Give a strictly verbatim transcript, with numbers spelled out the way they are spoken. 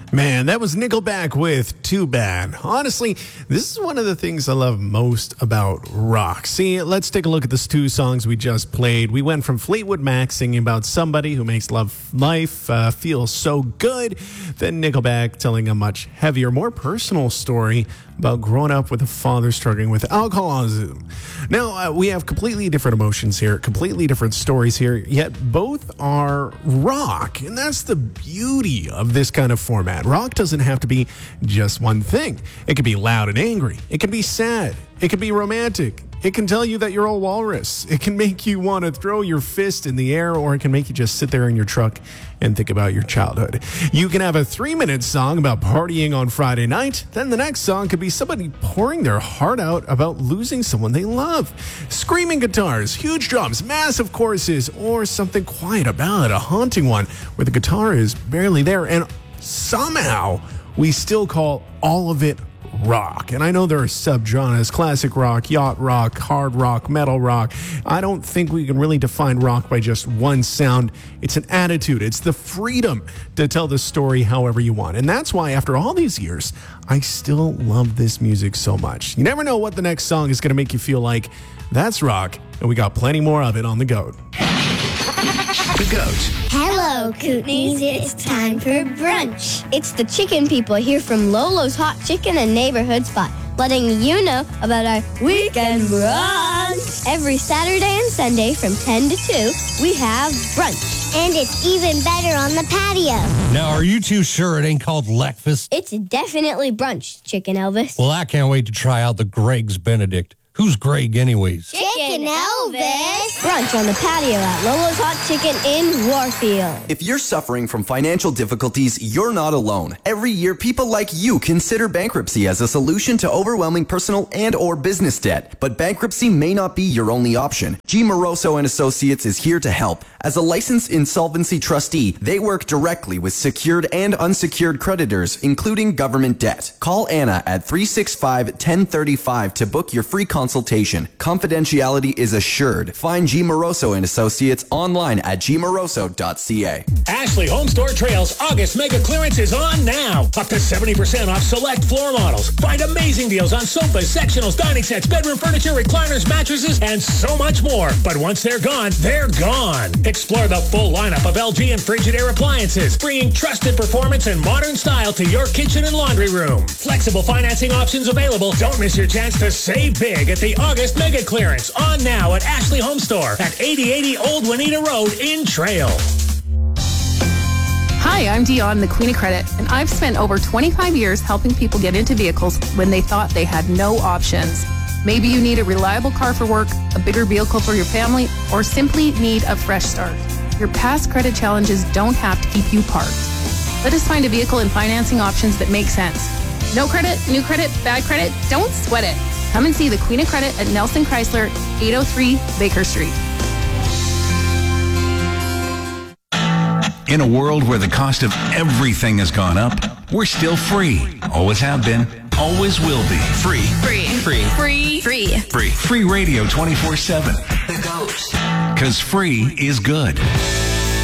Man, that was Nickelback with Too Bad. Honestly, this is one of the things I love most about rock. See, let's take a look at the two songs we just played. We went from Fleetwood Mac singing about somebody who makes love life uh, feel so good, then Nickelback telling a much heavier, more personal story about growing up with a father struggling with alcoholism. Now, uh, we have completely different emotions here, completely different stories here, yet both are rock. And that's the beauty of this kind of format. Rock doesn't have to be just one thing. It can be loud and angry. It can be sad. It can be romantic. It can tell you that you're a walrus. It can make you want to throw your fist in the air, or it can make you just sit there in your truck and think about your childhood. You can have a three-minute song about partying on Friday night. Then the next song could be somebody pouring their heart out about losing someone they love. Screaming guitars, huge drums, massive choruses, or something quiet, a ballad, a haunting one where the guitar is barely there, and somehow we still call all of it rock. And I know there are subgenres: classic rock, yacht rock, hard rock, metal rock. I don't think we can really define rock by just one sound. It's an attitude. It's the freedom to tell the story however you want. And that's why after all these years, I still love this music so much. You never know what the next song is going to make you feel like. That's rock, and we got plenty more of it on The Goat. The Goat. Hello, Kootenays. It's time for brunch. It's the chicken people here from Lolo's Hot Chicken and Neighborhood Spot, letting you know about our weekend brunch. Every Saturday and Sunday from ten to two, we have brunch. And it's even better on the patio. Now, are you too sure it ain't called Leckfast? It's definitely brunch, Chicken Elvis. Well, I can't wait to try out the Greg's Benedict. Who's Greg anyways? Chicken Elvis. Brunch on the patio at Lolo's Hot Chicken in Warfield. If you're suffering from financial difficulties, you're not alone. Every year, people like you consider bankruptcy as a solution to overwhelming personal and or business debt. But bankruptcy may not be your only option. G. Moroso and Associates is here to help. As a licensed insolvency trustee, they work directly with secured and unsecured creditors, including government debt. Call Anna at three six five, one zero three five to book your free consultation. Confidentiality is assured. Find G. Moroso and Associates online at g moroso dot c a. Ashley Home Store Trails August Mega Clearance is on now. Up to seventy percent off select floor models. Find amazing deals on sofas, sectionals, dining sets, bedroom furniture, recliners, mattresses, and so much more. But once they're gone, they're gone. Explore the full lineup of L G and Frigidaire appliances, bringing trusted performance and modern style to your kitchen and laundry room. Flexible financing options available. Don't miss your chance to save big at the August Mega Clearance. On now at Ashley Home Store at eighty eighty Old Juanita Road in Trail. Hi, I'm Dion, the Queen of Credit, and I've spent over twenty-five years helping people get into vehicles when they thought they had no options. Maybe you need a reliable car for work, a bigger vehicle for your family, or simply need a fresh start. Your past credit challenges don't have to keep you parked. Let us find a vehicle and financing options that make sense. No credit, new credit, bad credit, don't sweat it. Come and see the Queen of Credit at Nelson Chrysler, eight oh three Baker Street. In a world where the cost of everything has gone up, we're still free. Always have been. Always will be. Free. Free. Free. Free. Free. Free. Free radio twenty-four seven. The Goat. Because free is good.